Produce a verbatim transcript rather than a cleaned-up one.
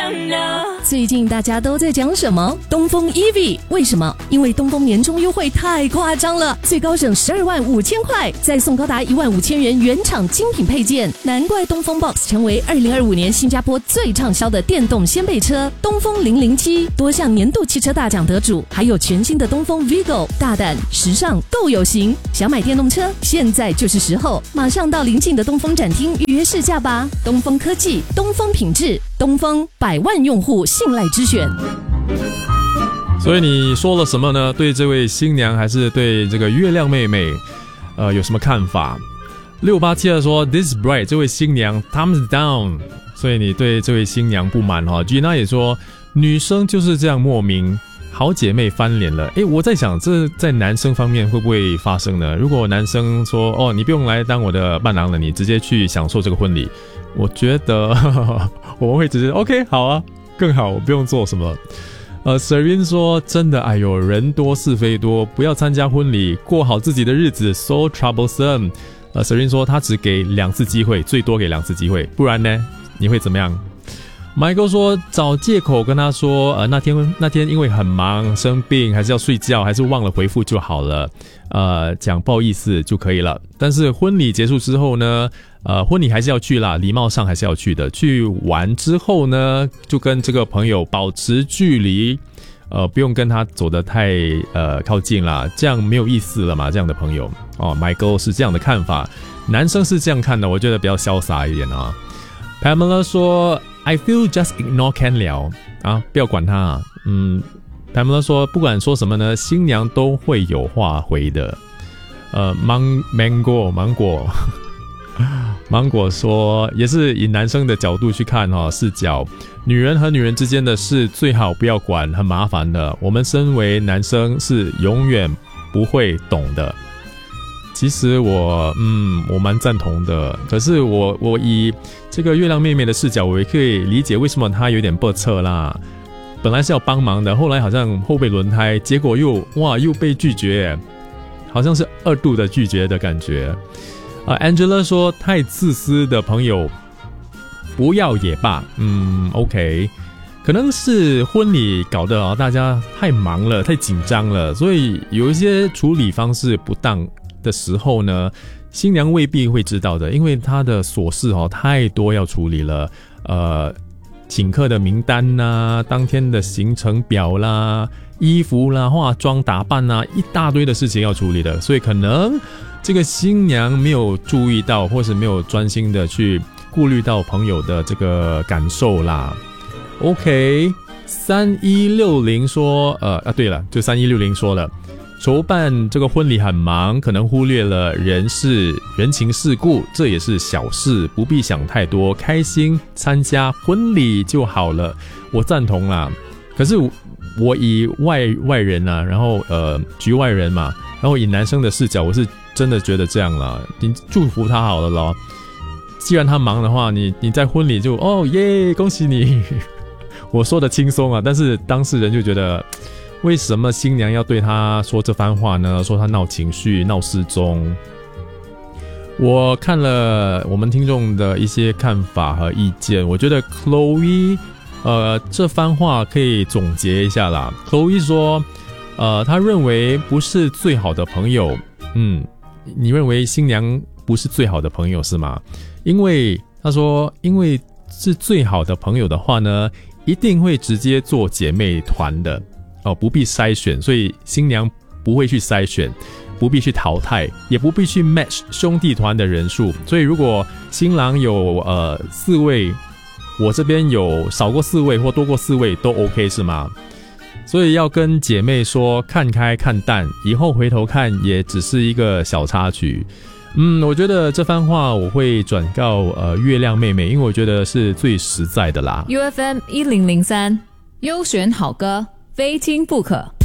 最近大家都在讲什么？东风 E V 为什么？因为东风年终优惠太夸张了，最高省十二万五千块，再送高达一万五千元原厂精品配件，难怪东风 Box 成为二零二五年新加坡最畅销的电动掀背车。东风零零七多项年度汽车大奖得主，还有全新的东风 Vigo， 大胆时尚都有型。想买电动车，现在就是时候，马上到邻近的东风展厅预约试驾吧。东风科技，东风品质，东风百万用户信赖之选。 所以你说了什么呢？对这位新娘还是对这个月亮妹妹呃，有什么看法？六八七二说 This bride 这位新娘 thumbs down， 所以你对这位新娘不满哈。Gina 也说女生就是这样莫名好姐妹翻脸了。诶，我在想这在男生方面会不会发生呢？如果男生说哦你不用来当我的伴郎了，你直接去享受这个婚礼，我觉得呵呵我们会直接 OK 好啊，更好，我不用做什么。呃 Serene 说真的，哎呦，人多是非多，不要参加婚礼，过好自己的日子 so troublesome。呃 Serene 说他只给两次机会，最多给两次机会，不然呢你会怎么样？Michael 说找借口跟他说呃那天那天因为很忙生病还是要睡觉还是忘了回复就好了，呃讲不好意思就可以了。但是婚礼结束之后呢呃婚礼还是要去啦，礼貌上还是要去的。去完之后呢就跟这个朋友保持距离，呃不用跟他走得太呃靠近啦，这样没有意思了嘛，这样的朋友哦。Michael 是这样的看法，男生是这样看的，我觉得比较潇洒一点啊。Pamela 说I feel just ignore Ken 了啊，不要管他啊。嗯 Pamela 说不管说什么呢，新娘都会有话回的。呃 Mang Mango 芒果芒果说也是以男生的角度去看哈、哦、视角，女人和女人之间的事最好不要管，很麻烦的，我们身为男生是永远不会懂的。其实我嗯我蛮赞同的，可是我我以这个月亮妹妹的视角，我也可以理解为什么她有点不测啦。本来是要帮忙的，后来好像后备轮胎，结果又哇又被拒绝，好像是二度的拒绝的感觉。啊 Angela 说太自私的朋友不要也罢，嗯 OK， 可能是婚礼搞得、哦、大家太忙了太紧张了，所以有一些处理方式不当的时候呢，新娘未必会知道的，因为她的琐事哦太多要处理了，呃，请客的名单啦，当天的行程表啦，衣服啦，化妆打扮啦，一大堆的事情要处理的，所以可能这个新娘没有注意到，或是没有专心的去顾虑到朋友的这个感受啦。OK， 三一六零说，呃啊对了，就三一六零说了。筹办这个婚礼很忙，可能忽略了人事人情世故，这也是小事，不必想太多，开心参加婚礼就好了。我赞同啦，可是我以外外人啊，然后呃局外人嘛，然后以男生的视角，我是真的觉得这样啦，你祝福他好了咯。既然他忙的话，你你在婚礼就哦耶恭喜你，我说的轻松啊，但是当事人就觉得。为什么新娘要对他说这番话呢？说他闹情绪、闹失踪。我看了我们听众的一些看法和意见，我觉得 Chloe 呃这番话可以总结一下啦。Chloe 说，呃，他认为不是最好的朋友。嗯，你认为新娘不是最好的朋友是吗？因为他说，因为是最好的朋友的话呢，一定会直接做姐妹团的。哦，不必筛选，所以新娘不会去筛选，不必去淘汰，也不必去 match 兄弟团的人数。所以如果新郎有呃四位，我这边有少过四位或多过四位都 OK 是吗？所以要跟姐妹说看开看淡，以后回头看也只是一个小插曲。嗯，我觉得这番话我会转告呃月亮妹妹，因为我觉得是最实在的啦。 U F M 一零零三优选好歌。非听不可。